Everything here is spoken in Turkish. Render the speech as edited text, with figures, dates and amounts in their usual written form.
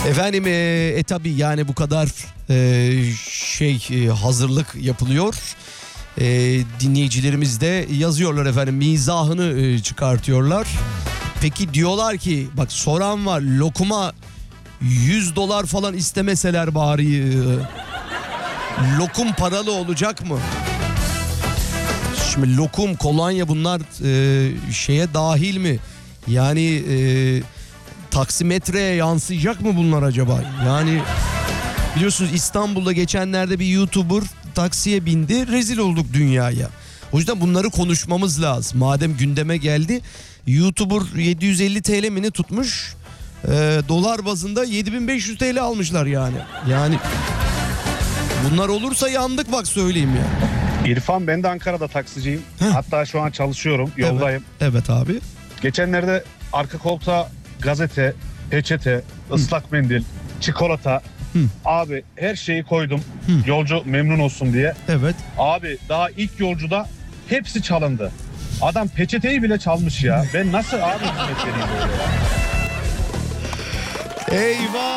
Efendim tabii yani bu kadar hazırlık yapılıyor. Dinleyicilerimiz de yazıyorlar efendim, mizahını çıkartıyorlar. Peki diyorlar ki, bak soran var, lokuma $100 falan istemeseler bari, lokum paralı olacak mı? Şimdi lokum, kolonya bunlar şeye dahil mi? Yani taksimetreye yansıyacak mı bunlar acaba? Yani biliyorsunuz İstanbul'da geçenlerde bir YouTuber taksiye bindi, rezil olduk dünyaya. O yüzden bunları konuşmamız lazım. Madem gündeme geldi, YouTuber 750 TL mi ne tutmuş? Dolar bazında 7500 TL almışlar yani. Yani bunlar olursa yandık, bak söyleyeyim ya. İrfan, ben de Ankara'da taksiciyim. Hatta şu an çalışıyorum, yoldayım. Evet abi. Geçenlerde arka koltuğa gazete, peçete, ıslak mendil, çikolata, abi her şeyi koydum. Yolcu memnun olsun diye. Evet. Abi daha ilk yolcuda hepsi çalındı. Adam peçeteyi bile çalmış ya. Ben nasıl abi hizmet vereyim böyle ya? Eyvah!